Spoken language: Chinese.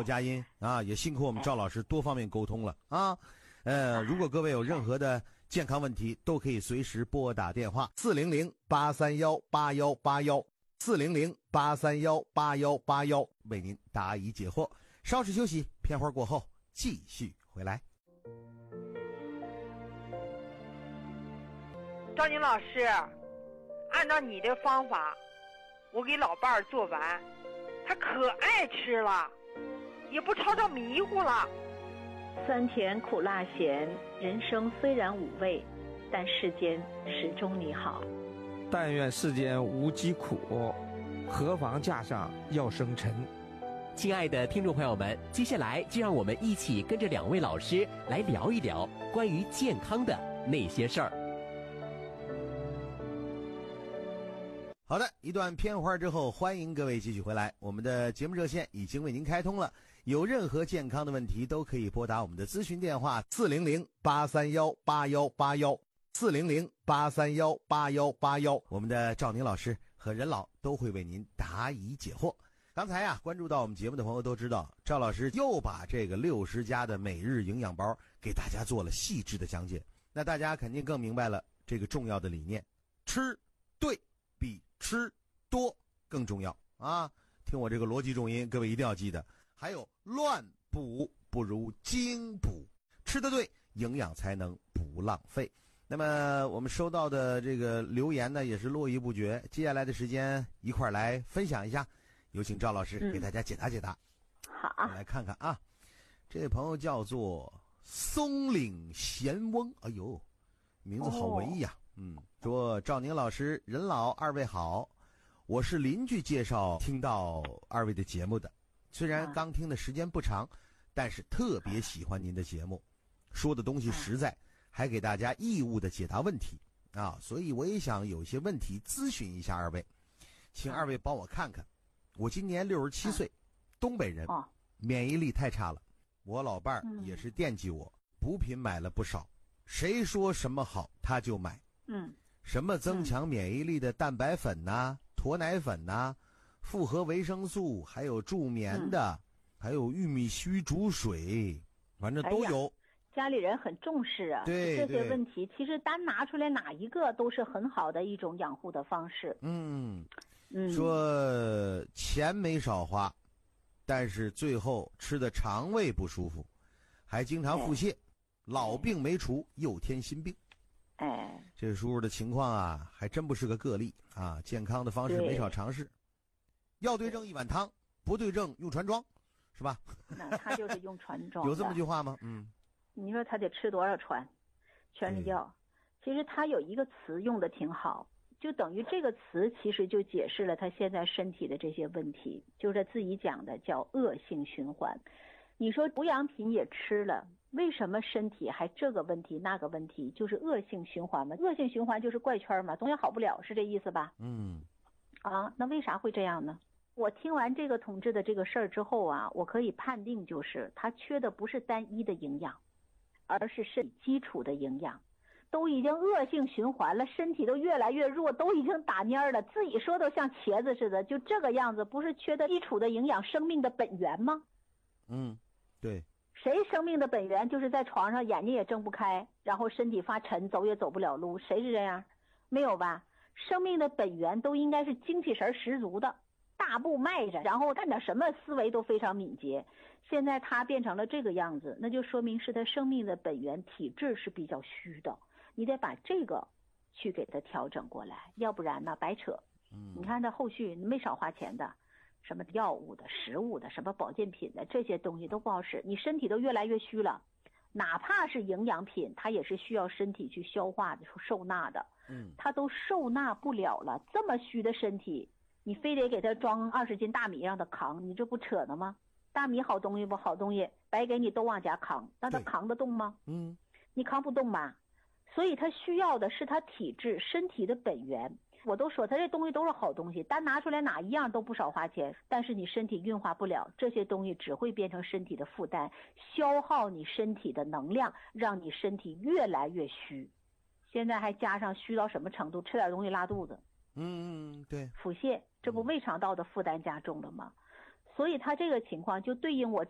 号佳音啊，也辛苦我们赵老师多方面沟通了啊。如果各位有任何的健康问题，都可以随时拨打电话400-831-8181，400-831-8181，为您答疑解惑。稍事休息，片花过后继续回来。 张宁老师，按照你的方法，我给老伴儿做完，他可爱吃了，也不吵吵迷糊了。 酸甜苦辣咸，人生虽然五味，但世间始终你好。 但愿世间无疾苦，何妨架上要生尘。 亲爱的听众朋友们，接下来就让我们一起跟着2位老师来聊一聊关于健康的那些事儿。 好的，一段片花之后，欢迎各位继续回来。我们的节目热线已经为您开通了，有任何健康的问题都可以拨打我们的咨询电话400-831-8181，400-831-8181，我们的赵宁老师和任老都会为您答疑解惑。刚才啊，关注到我们节目的朋友都知道，赵老师又把这个60加的每日营养包给大家做了细致的讲解，那大家肯定更明白了这个重要的理念，吃对比吃多更重要啊！听我这个逻辑重音，各位一定要记得。还有乱补不如精补，吃得对，营养才能不浪费。那么我们收到的这个留言呢，也是络绎不绝。接下来的时间一块儿来分享一下，有请赵老师给大家解答解答。 好， 我们来看看啊，这位朋友叫做松岭贤翁，哎呦，名字好文艺呀。说赵宁老师、任老二位好，我是邻居介绍听到二位的节目的，虽然刚听的时间不长，但是特别喜欢您的节目，说的东西实在，还给大家义务的解答问题啊，所以我也想有些问题咨询一下二位，请二位帮我看看。我今年67岁，东北人，免疫力太差了，我老伴儿也是惦记我，补品买了不少，谁说什么好他就买。什么增强免疫力的蛋白粉呐、驼奶粉呐、复合维生素，还有助眠的，还有玉米须煮水，反正都有。 家里人很重视啊， 对这些问题其实单拿出来哪一个都是很好的一种养护的方式。 说钱没少花，但是最后吃的肠胃不舒服，还经常腹泻，老病没除又添新病。这叔叔的情况啊，还真不是个个例啊！健康的方式没少尝试，要对症一碗汤，不对症用船装，是吧？ 那他就是用船装。 有这么句话吗？ 你说他得吃多少船？全是药。其实他有一个词用的挺好，就等于这个词其实就解释了他现在身体的这些问题，就是他自己讲的叫恶性循环。你说补养品也吃了，为什么身体还这个问题那个问题？就是恶性循环嘛，恶性循环就是怪圈嘛，总也好不了，是这意思吧？那为啥会这样呢？我听完这个同志的这个事儿之后啊，我可以判定就是他缺的不是单一的营养，而是身体基础的营养，都已经恶性循环了，身体都越来越弱，都已经打蔫了，自己说都像茄子似的，就这个样子，不是缺的基础的营养，生命的本源吗？ 对。 谁生命的本源就是在床上眼睛也睁不开，然后身体发沉，走也走不了路，谁是这样？没有吧？生命的本源都应该是精气神十足的，大步迈着，然后干点什么思维都非常敏捷。现在他变成了这个样子，那就说明是他生命的本源体质是比较虚的，你得把这个去给他调整过来，要不然呢白扯。你看他后续没少花钱的，什么药物的、食物的、什么保健品的，这些东西都不好使，你身体都越来越虚了。哪怕是营养品，它也是需要身体去消化的、受纳的。它都受纳不了了，这么虚的身体，你非得给他装20斤大米让他扛，你这不扯呢吗？大米好东西不好东西，白给你都往家扛，那他扛得动吗？你扛不动吧？所以他需要的是他体质、身体的本源。我都说他这东西都是好东西，单拿出来哪一样都不少花钱，但是你身体运化不了，这些东西只会变成身体的负担，消耗你身体的能量，让你身体越来越虚。现在还加上虚到什么程度？吃点东西拉肚子， 对， 腹泻，这不胃肠道的负担加重了吗？所以他这个情况就对应我